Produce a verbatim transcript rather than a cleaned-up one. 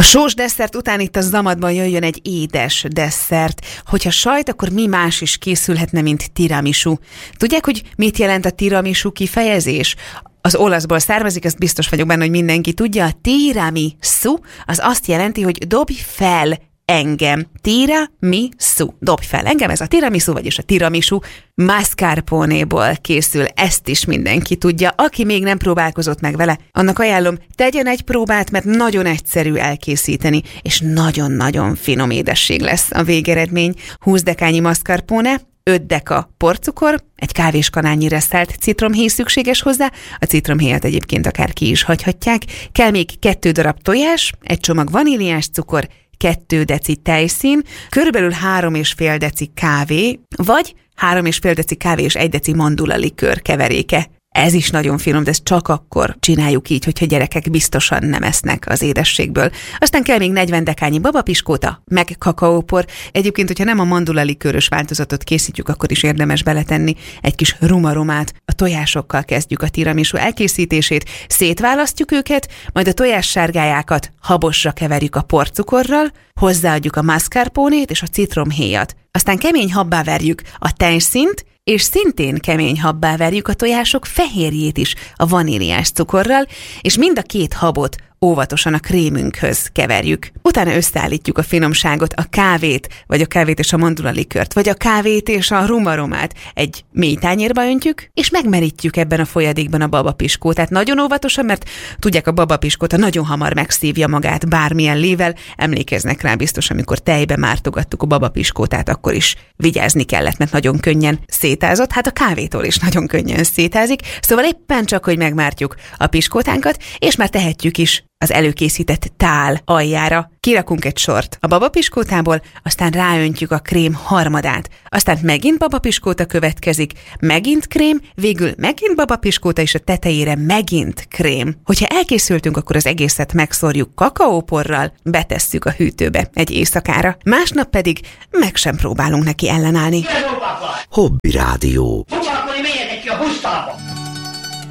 sós desszert után itt a zamadban jöjjön egy édes desszert. Hogyha sajt, akkor mi más is készülhetne, mint tiramisu. Tudják, hogy mit jelent a tiramisu kifejezés? Az olaszból származik, ezt biztos vagyok benne, hogy mindenki tudja. A tiramisu az azt jelenti, hogy dobj fel engem. Tiramisu. Dobj fel engem, ez a tiramisu, vagyis a tiramisu mascarpone-ból készül. Ezt is mindenki tudja. Aki még nem próbálkozott meg vele, annak ajánlom, tegyen egy próbát, mert nagyon egyszerű elkészíteni, és nagyon-nagyon finom édesség lesz a végeredmény. húsz dekányi mascarpone, öt deka porcukor, egy kávéskanálnyi reszelt citromhéj szükséges hozzá, a citromhéjat egyébként akár ki is hagyhatják, kell még kettő darab tojás, egy csomag vaníliás cukor, kettő deci tejszín, körülbelül három és fél deci kávé, vagy három és fél deci kávé és egy deci mandula likőr keveréke. Ez is nagyon finom, de ezt csak akkor csináljuk így, hogyha gyerekek biztosan nem esznek az édességből. Aztán kell még negyven dekányi babapiskóta, meg kakaópor. Egyébként, hogyha nem a mandula likőrös változatot készítjük, akkor is érdemes beletenni egy kis rumaromát. A tojásokkal kezdjük a tiramisu elkészítését, szétválasztjuk őket, majd a tojássárgályákat habosra keverjük a porcukorral, hozzáadjuk a mascarpone-t és a citromhéjat. Aztán kemény habbá verjük a tejszínt, és szintén kemény habbá verjük a tojások fehérjét is a vaníliás cukorral, és mind a két habot óvatosan a krémünkhöz keverjük. Utána összeállítjuk a finomságot, a kávét, vagy a kávét és a mandula likört, vagy a kávét és a rumaromát egy mély tányérba öntjük, és megmerítjük ebben a folyadékban a babapiskótát. Nagyon óvatosan, mert tudják, a babapiskóta nagyon hamar megszívja magát bármilyen lével. Emlékeznek rá biztos, amikor tejbe mártogattuk a babapiskótát, akkor is vigyázni kellett, mert nagyon könnyen szétázott. Hát a kávétól is nagyon könnyen szétázik. Szóval éppen csak, hogy megmártjuk a piskótánkat, és már tehetjük is az előkészített tál aljára. Kirakunk egy sort a babapiskótából, aztán ráöntjük a krém harmadát. Aztán megint babapiskóta következik, megint krém, végül megint babapiskóta, és a tetejére megint krém. Hogyha elkészültünk, akkor az egészet megszórjuk kakaóporral, betesszük a hűtőbe egy éjszakára. Másnap pedig meg sem próbálunk neki ellenállni. Hobby Rádió. Foglalkozni, menjetek ki a busztába!